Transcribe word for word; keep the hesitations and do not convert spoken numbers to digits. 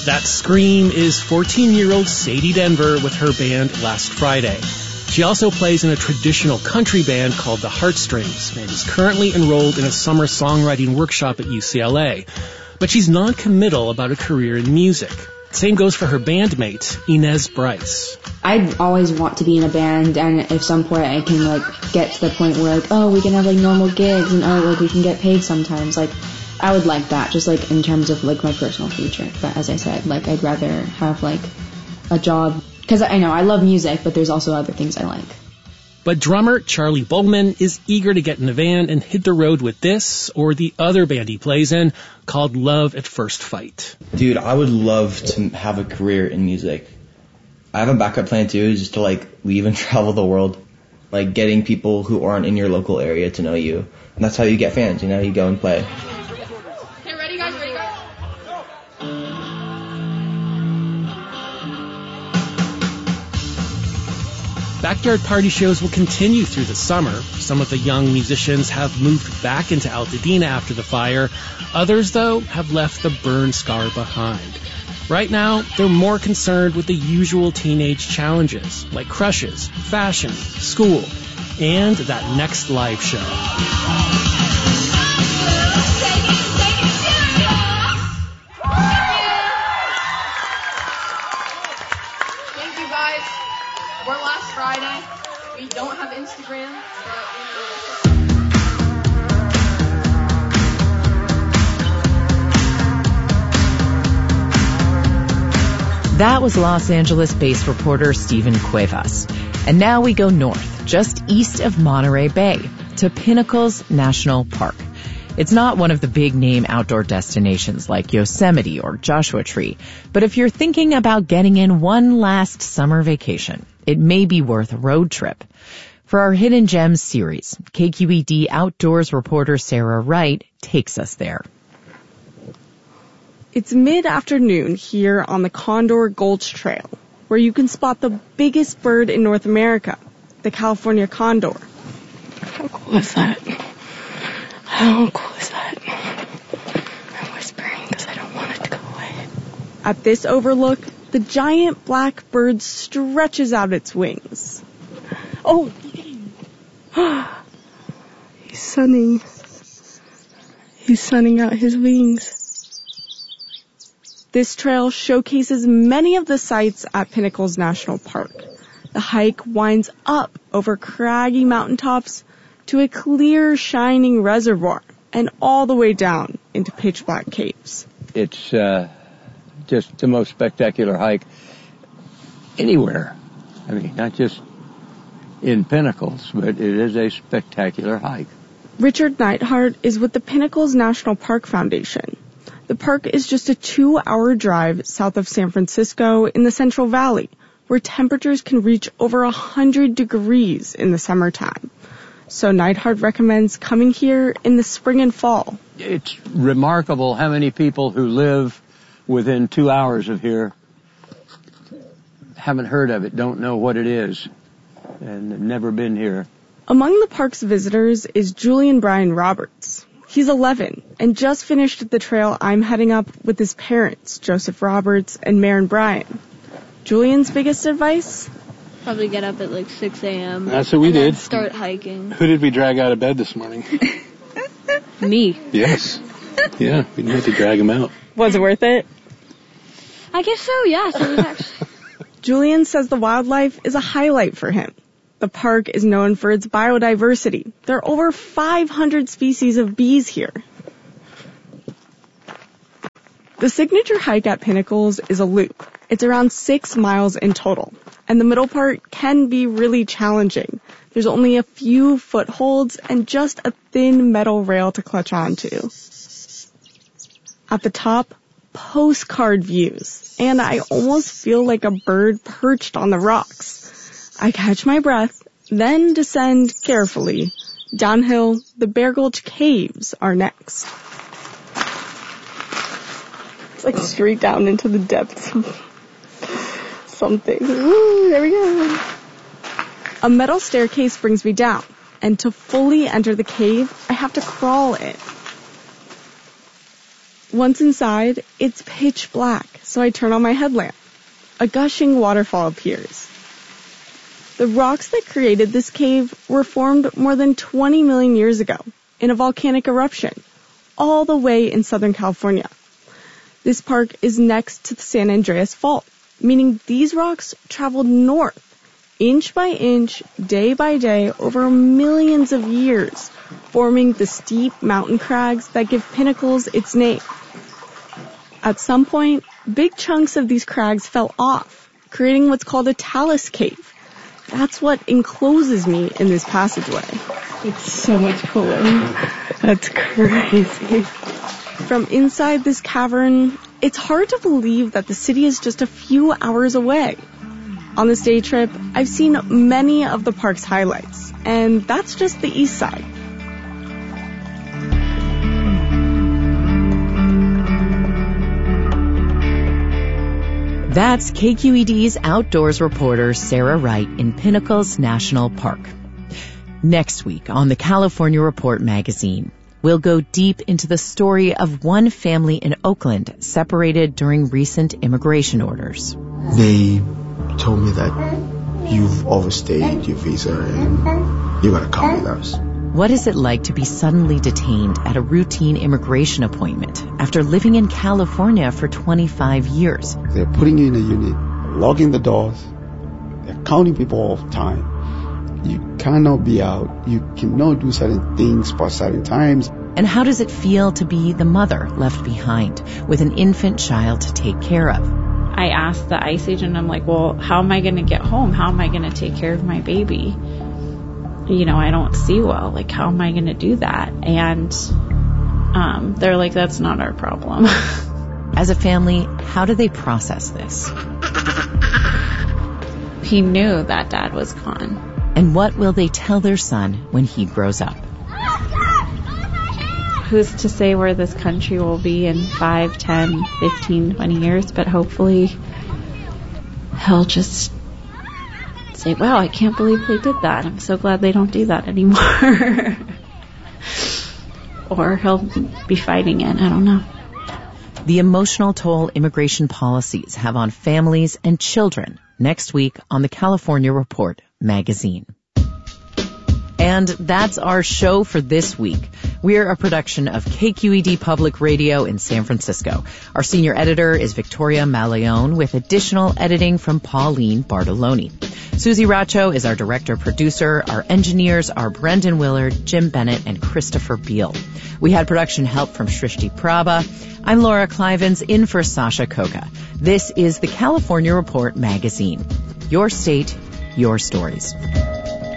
That scream is fourteen-year-old Sadie Denver with her band Last Friday. She also plays in a traditional country band called the Heartstrings and is currently enrolled in a summer songwriting workshop at U C L A. But she's non-committal about a career in music. Same goes for her bandmate, Inez Bryce. I'd always want to be in a band, and if some point I can like get to the point where like, oh, we can have like normal gigs and oh, like we can get paid sometimes, like I would like that, just like in terms of like my personal future. But as I said, like I'd rather have like a job, because I know I love music, but there's also other things I like. But drummer Charlie Bowman is eager to get in a van and hit the road with this or the other band he plays in called Love at First Fight. Dude, I would love to have a career in music. I have a backup plan too, just to like leave and travel the world, like getting people who aren't in your local area to know you. And that's how you get fans, you know, you go and play. Okay, ready guys, ready guys? Backyard party shows will continue through the summer. Some of the young musicians have moved back into Altadena after the fire. Others, though, have left the burn scar behind. Right now, they're more concerned with the usual teenage challenges, like crushes, fashion, school, and that next live show. Thank you guys. We're Last Friday. We don't have Instagram, but you know. That was Los Angeles-based reporter Stephen Cuevas. And now we go north, just east of Monterey Bay, to Pinnacles National Park. It's not one of the big-name outdoor destinations like Yosemite or Joshua Tree, but if you're thinking about getting in one last summer vacation, it may be worth a road trip. For our Hidden Gems series, K Q E D Outdoors reporter Sarah Wright takes us there. It's mid-afternoon here on the Condor Gulch Trail, where you can spot the biggest bird in North America, the California condor. How cool is that? How cool is that? I'm whispering because I don't want it to go away. At this overlook, the giant black bird stretches out its wings. Oh, he's sunning. He's sunning out his wings. This trail showcases many of the sights at Pinnacles National Park. The hike winds up over craggy mountaintops to a clear, shining reservoir and all the way down into pitch-black caves. It's uh, just the most spectacular hike anywhere. I mean, not just in Pinnacles, but it is a spectacular hike. Richard Neidhart is with the Pinnacles National Park Foundation. The park is just a two-hour drive south of San Francisco in the Central Valley, where temperatures can reach over one hundred degrees in the summertime. So Neidhart recommends coming here in the spring and fall. It's remarkable how many people who live within two hours of here haven't heard of it, don't know what it is, and have never been here. Among the park's visitors is Julian Brian Roberts. He's eleven and just finished the trail I'm heading up with his parents, Joseph Roberts and Maren Bryan. Julian's biggest advice? Probably get up at like six a.m. That's what we and did. Start hiking. Who did we drag out of bed this morning? Me. Yes. Yeah, we had to drag him out. Was it worth it? I guess so, yes. It was actually... Julian says the wildlife is a highlight for him. The park is known for its biodiversity. There are over five hundred species of bees here. The signature hike at Pinnacles is a loop. It's around six miles in total, and the middle part can be really challenging. There's only a few footholds and just a thin metal rail to clutch onto. At the top, postcard views, and I almost feel like a bird perched on the rocks. I catch my breath, then descend carefully. Downhill, the Bear Gulch Caves are next. It's like straight down into the depths of something. Ooh, there we go. A metal staircase brings me down, and to fully enter the cave, I have to crawl in. Once inside, it's pitch black, so I turn on my headlamp. A gushing waterfall appears. The rocks that created this cave were formed more than twenty million years ago in a volcanic eruption, all the way in Southern California. This park is next to the San Andreas Fault, meaning these rocks traveled north, inch by inch, day by day, over millions of years, forming the steep mountain crags that give Pinnacles its name. At some point, big chunks of these crags fell off, creating what's called a talus cave. That's what encloses me in this passageway. It's so much cooler. That's crazy. From inside this cavern, it's hard to believe that the city is just a few hours away. On this day trip, I've seen many of the park's highlights, and that's just the east side. That's K Q E D's outdoors reporter Sarah Wright in Pinnacles National Park. Next week on the California Report magazine, we'll go deep into the story of one family in Oakland separated during recent immigration orders. They told me that you've overstayed your visa and you gotta come with us. What is it like to be suddenly detained at a routine immigration appointment after living in California for twenty-five years? They're putting you in a unit, locking the doors, they're counting people all the time. You cannot be out. You cannot do certain things for certain times. And how does it feel to be the mother left behind with an infant child to take care of? I asked the ICE agent, I'm like, well, how am I going to get home? How am I going to take care of my baby? You know, I don't see well. Like, how am I going to do that? And um, they're like, that's not our problem. As a family, how do they process this? He knew that dad was gone. And what will they tell their son when he grows up? Who's to say where this country will be in five, ten, fifteen, twenty years, but hopefully he'll just say, wow, I can't believe they did that. I'm so glad they don't do that anymore. Or he'll be fighting it. I don't know. The emotional toll immigration policies have on families and children next week on the California Report magazine. And that's our show for this week. We're a production of K Q E D Public Radio in San Francisco. Our senior editor is Victoria Malayon with additional editing from Pauline Bartoloni. Susie Racho is our director-producer. Our engineers are Brendan Willard, Jim Bennett, and Christopher Beal. We had production help from Shrishti Prabha. I'm Laura Clivens in for Sasha Koka. This is the California Report magazine. Your state, your stories.